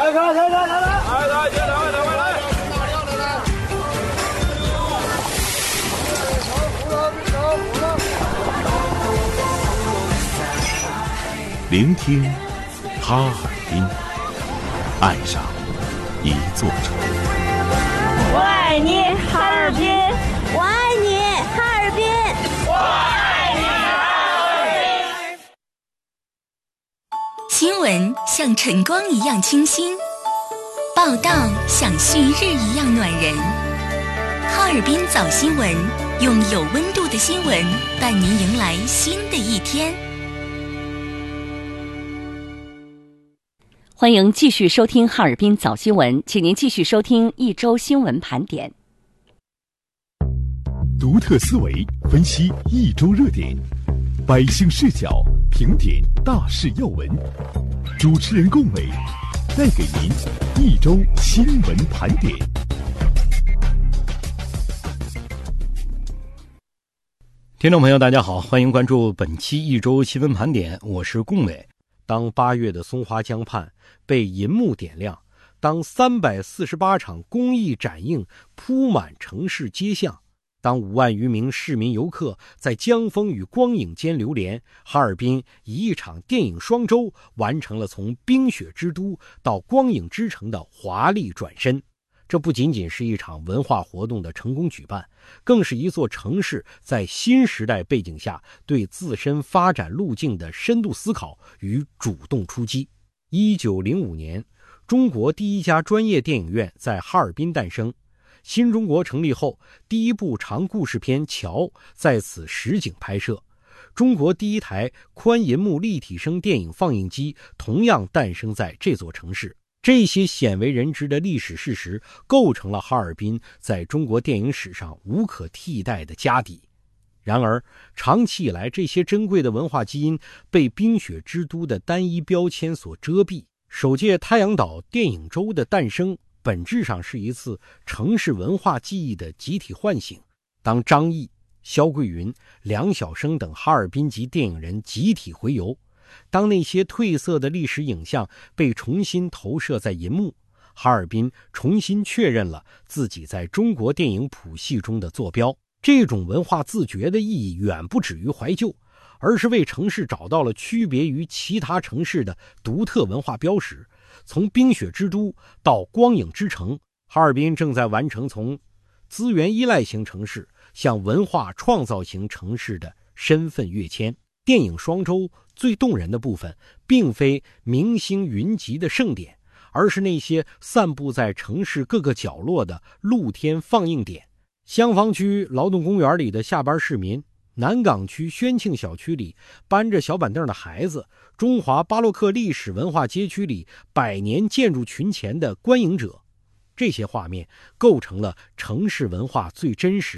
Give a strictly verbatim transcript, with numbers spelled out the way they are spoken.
来来来来来来，来来，两位两位来。 聆听哈尔滨，爱上一座城。 我爱你，哈尔滨！我爱你，哈尔滨！我爱你，哈尔滨！ 新闻像晨光一样清新，报道像旭日一样暖人。哈尔滨早新闻，用有温度的新闻伴您迎来新的一天。 欢迎继续收听哈尔滨早新闻，请您继续收听一周新闻盘点。 独特思维分析一周热点，百姓视角评点大事要闻。主持人龚伟带给您一周新闻盘点。 听众朋友大家好，欢迎关注本期一周新闻盘点，我是龚伟。当八月的松花江畔被银幕点亮，当三百四十八场公益展映铺满城市街巷，当五万余名市民游客在江风与光影间流连，哈尔滨以一场电影双周完成了从冰雪之都到光影之城的华丽转身。这不仅仅是一场文化活动的成功举办，更是一座城市在新时代背景下对自身发展路径的深度思考与主动出击。一九零五年，中国第一家专业电影院在哈尔滨诞生。新中国成立后，第一部长故事片《桥》在此实景拍摄。中国第一台宽银幕立体声电影放映机同样诞生在这座城市。这些鲜为人知的历史事实构成了哈尔滨在中国电影史上无可替代的家底。然而，长期以来，这些珍贵的文化基因被冰雪之都的单一标签所遮蔽。首届太阳岛电影周的诞生，本质上是一次城市文化记忆的集体唤醒。当张译、肖桂云、梁晓声等哈尔滨籍电影人集体回游，当那些褪色的历史影像被重新投射在银幕，哈尔滨重新确认了自己在中国电影谱系中的坐标。这种文化自觉的意义远不止于怀旧，而是为城市找到了区别于其他城市的独特文化标识。从冰雪之都到光影之城，哈尔滨正在完成从资源依赖型城市向文化创造型城市的身份跃迁。电影双周最动人的部分，并非明星云集的盛典，而是那些散布在城市各个角落的露天放映点。香坊区劳动公园里的下班市民，南港区宣庆小区里搬着小板凳的孩子，中华巴洛克历史文化街区里百年建筑群前的观影者，这些画面构成了城市文化最真实